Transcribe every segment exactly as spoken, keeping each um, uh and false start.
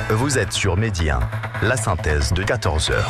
Vous êtes sur Midi un, la synthèse de quatorze heures.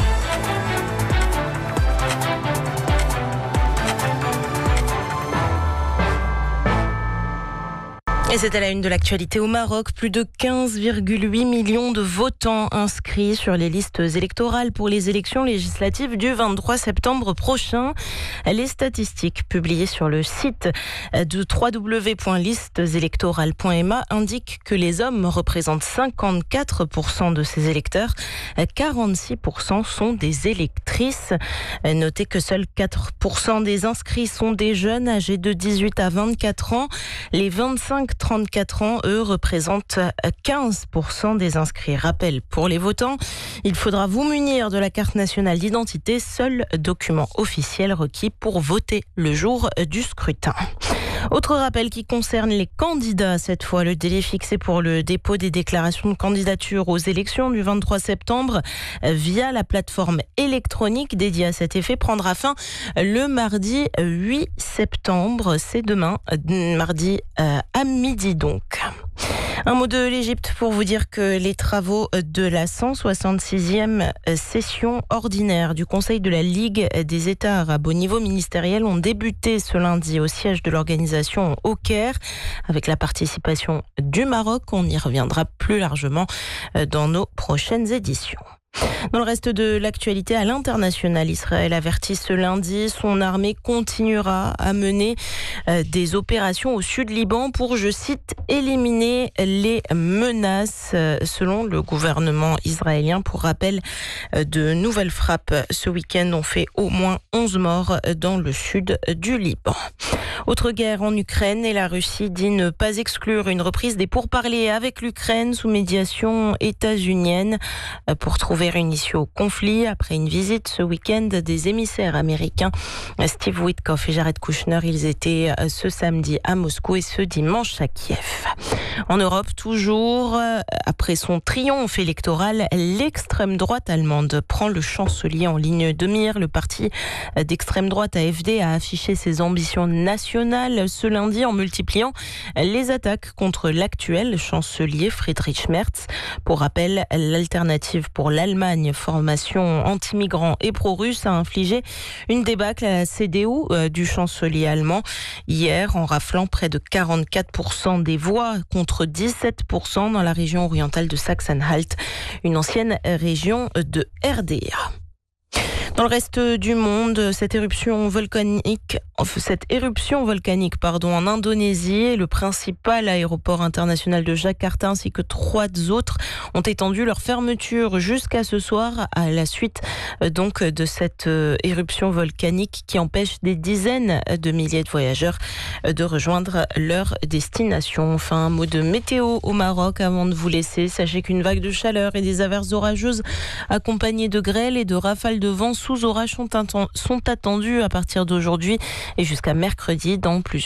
Et c'est à la une de l'actualité au Maroc. Plus de quinze virgule huit millions de votants inscrits sur les listes électorales pour les élections législatives du vingt-trois septembre prochain. Les statistiques publiées sur le site de w w w point listes électorales point m a indiquent que les hommes représentent cinquante-quatre pour cent de ces électeurs. quarante-six pour cent sont des électrices. Notez que seuls quatre pour cent des inscrits sont des jeunes âgés de dix-huit à vingt-quatre ans. Les vingt-cinq à trente-quatre ans, eux, représentent quinze pour cent des inscrits. Rappel pour les votants, il faudra vous munir de la carte nationale d'identité, seul document officiel requis pour voter le jour du scrutin. Autre rappel qui concerne les candidats, cette fois, le délai fixé pour le dépôt des déclarations de candidature aux élections du vingt-trois septembre via la plateforme électronique dédiée à cet effet prendra fin le mardi huit septembre. C'est demain, mardi à midi donc. Un mot de l'Égypte pour vous dire que les travaux de la cent soixante-sixième session ordinaire du Conseil de la Ligue des États arabes au niveau ministériel ont débuté ce lundi au siège de l'organisation au Caire avec la participation du Maroc. On y reviendra plus largement dans nos prochaines éditions. Dans le reste de l'actualité, à l'international, Israël avertit ce lundi, son armée continuera à mener euh, des opérations au sud Liban pour, je cite, éliminer les menaces, euh, selon le gouvernement israélien. Pour rappel, euh, de nouvelles frappes ce week-end ont fait au moins onze morts dans le sud du Liban. Autre guerre en Ukraine et la Russie dit ne pas exclure une reprise des pourparlers avec l'Ukraine sous médiation états-unienne pour trouver une issue au conflit. Après une visite ce week-end des émissaires américains Steve Witkoff et Jared Kushner, ils étaient ce samedi à Moscou et ce dimanche à Kiev. En Europe, toujours, après son triomphe électoral, l'extrême droite allemande prend le chancelier en ligne de mire. Le parti d'extrême droite A F D a affiché ses ambitions nationales ce lundi en multipliant les attaques contre l'actuel chancelier Friedrich Merz. Pour rappel, l'Alternative pour l'Allemagne, formation anti-migrants et pro-russe, a infligé une débâcle à la C D U euh, du chancelier allemand hier en raflant près de quarante-quatre pour cent des voix contre dix-sept pour cent dans la région orientale de Saxe-Anhalt, une ancienne région de R D A. Dans le reste du monde, cette éruption volcanique, cette éruption volcanique pardon, en Indonésie et le principal aéroport international de Jakarta ainsi que trois autres ont étendu leur fermeture jusqu'à ce soir à la suite donc de cette éruption volcanique qui empêche des dizaines de milliers de voyageurs de rejoindre leur destination. Enfin, un mot de météo au Maroc avant de vous laisser. Sachez qu'une vague de chaleur et des averses orageuses accompagnées de grêle et de rafales de vent sous orage sont, sont attendus à partir d'aujourd'hui et jusqu'à mercredi dans plusieurs